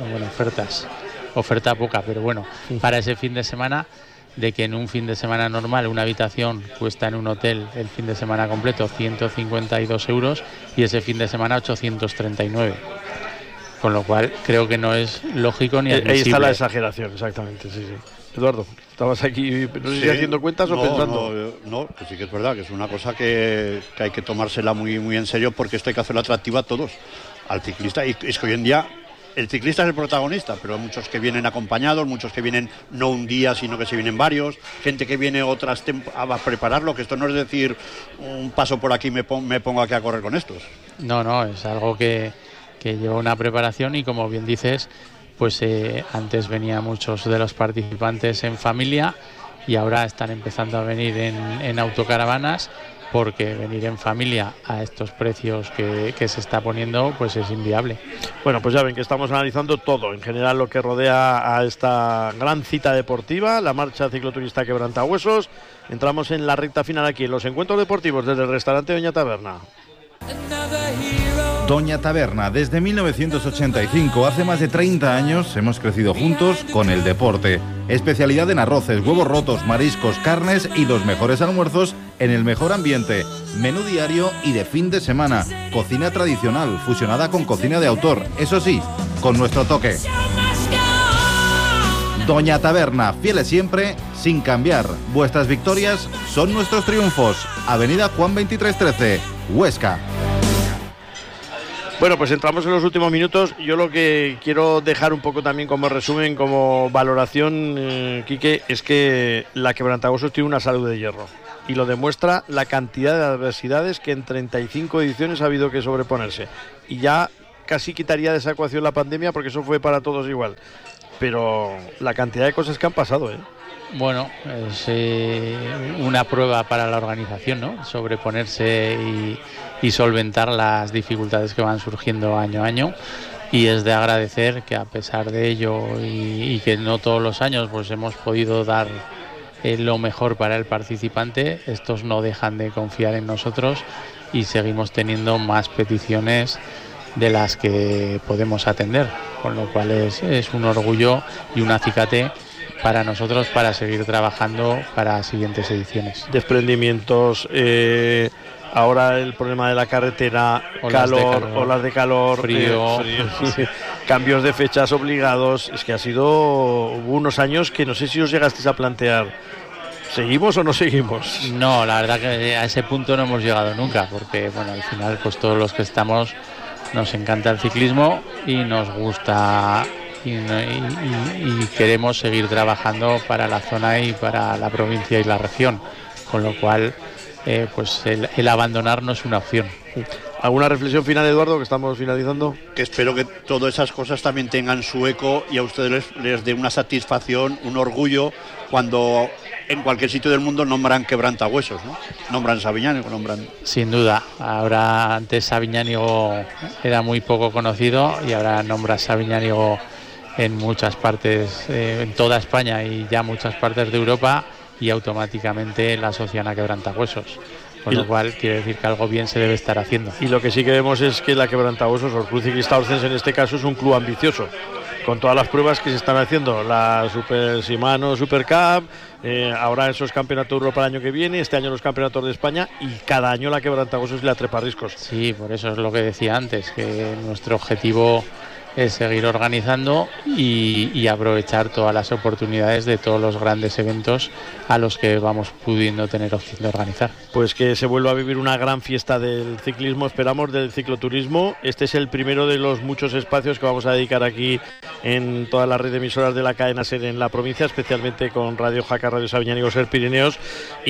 oferta poca, pero para ese fin de semana, de que en un fin de semana normal una habitación cuesta en un hotel el fin de semana completo 152 euros y ese fin de semana 839. Con lo cual creo que no es lógico ni admisible. Ahí está la exageración, exactamente, sí. Eduardo, ¿estabas aquí no sé si haciendo cuentas o pensando? No, que sí que es verdad, que es una cosa que hay que tomársela muy, muy en serio, porque esto hay que hacerlo atractivo a todos, al ciclista, y es que hoy en día el ciclista es el protagonista, pero hay muchos que vienen acompañados, muchos que vienen no un día, sino que se vienen varios, gente que viene a prepararlo, que esto no es decir un paso por aquí me pongo aquí a correr con estos. No, es algo que lleva una preparación y, como bien dices, antes venían muchos de los participantes en familia y ahora están empezando a venir en autocaravanas, porque venir en familia a estos precios que se está poniendo es inviable. Bueno, pues ya ven que estamos analizando todo, en general lo que rodea a esta gran cita deportiva, la marcha cicloturista Quebrantahuesos. Entramos en la recta final aquí en los encuentros deportivos desde el restaurante Doña Taberna. Doña Taberna, desde 1985, hace más de 30 años, hemos crecido juntos con el deporte. Especialidad en arroces, huevos rotos, mariscos, carnes y los mejores almuerzos en el mejor ambiente. Menú diario y de fin de semana. Cocina tradicional, fusionada con cocina de autor. Eso sí, con nuestro toque. Doña Taberna, fieles siempre, sin cambiar. Vuestras victorias son nuestros triunfos. Avenida Juan 2313, Huesca. Bueno, pues entramos en los últimos minutos. Yo lo que quiero dejar un poco también como resumen, como valoración, Quique, es que la Quebrantahuesos tiene una salud de hierro. Y lo demuestra la cantidad de adversidades que en 35 ediciones ha habido que sobreponerse. Y ya casi quitaría de esa ecuación la pandemia, porque eso fue para todos igual. Pero la cantidad de cosas que han pasado, ¿eh? Bueno, es una prueba para la organización, ¿no? Sobreponerse y solventar las dificultades que van surgiendo año a año. Y es de agradecer que a pesar de ello y que no todos los años pues hemos podido dar lo mejor para el participante, estos no dejan de confiar en nosotros y seguimos teniendo más peticiones de las que podemos atender, con lo cual es un orgullo y un acicate para nosotros para seguir trabajando para siguientes ediciones. Desprendimientos, ahora el problema de la carretera, olas de calor, frío, sí. Cambios de fechas obligados. Es que hubo unos años que no sé si os llegasteis a plantear, ¿seguimos o no seguimos? No, la verdad que a ese punto no hemos llegado nunca, porque bueno, al final pues todos los que estamos nos encanta el ciclismo y nos gusta y queremos seguir trabajando para la zona y para la provincia y la región, con lo cual pues el abandonar no es una opción. ¿Alguna reflexión final, Eduardo, que estamos finalizando? Que espero que todas esas cosas también tengan su eco y a ustedes les dé una satisfacción, un orgullo cuando en cualquier sitio del mundo nombran Quebrantahuesos, ¿no? Nombran Sabiñánigo, nombran... Sin duda, ahora antes Sabiñánigo era muy poco conocido y ahora nombra Sabiñánigo en muchas partes, en toda España y ya muchas partes de Europa, y automáticamente la asocian a Quebrantahuesos. Con lo cual quiere decir que algo bien se debe estar haciendo. Y lo que sí que vemos es que la Quebrantahuesos, o el Club Ciclista Orcense en este caso, es un club ambicioso, con todas las pruebas que se están haciendo, la Super Shimano Super Cup, ahora esos campeonatos de Europa el año que viene, este año los campeonatos de España, y cada año la Quebrantahuesos y la Treparriscos. Sí, por eso es lo que decía antes, que nuestro objetivo es seguir organizando y aprovechar todas las oportunidades de todos los grandes eventos a los que vamos pudiendo tener opción de organizar. Pues que se vuelva a vivir una gran fiesta del ciclismo, esperamos, del cicloturismo. Este es el primero de los muchos espacios que vamos a dedicar aquí en toda la red de emisoras de la cadena SER en la provincia, especialmente con Radio Jaca, Radio Sabiñánigo, SER Pirineos,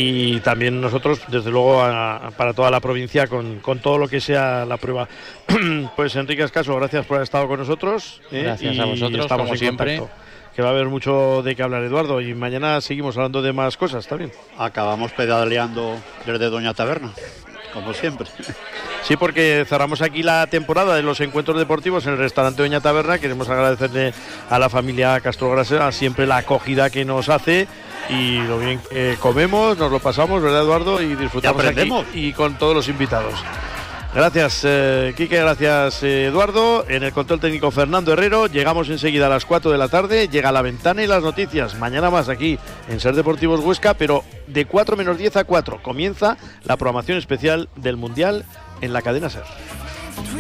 y también nosotros, desde luego, para toda la provincia con todo lo que sea la prueba. Pues Enrique Ascaso, gracias por haber estado con nosotros. Gracias a vosotros, estamos como en siempre. Contacto, que va a haber mucho de qué hablar, Eduardo, y mañana seguimos hablando de más cosas también. Acabamos pedaleando desde Doña Taberna, como siempre. Sí, porque cerramos aquí la temporada de los encuentros deportivos en el restaurante Doña Taberna. Queremos agradecerle a la familia Castro Grasa siempre la acogida que nos hace y lo bien que comemos, nos lo pasamos, ¿verdad, Eduardo? Y disfrutamos aquí y con todos los invitados. Gracias, Quique, gracias, Eduardo. En el control técnico, Fernando Herrero. Llegamos enseguida a las 4 de la tarde. Llega La Ventana y las noticias. Mañana más aquí en SER Deportivos Huesca, pero de 4 menos 10 a 4 comienza la programación especial del Mundial en la cadena SER.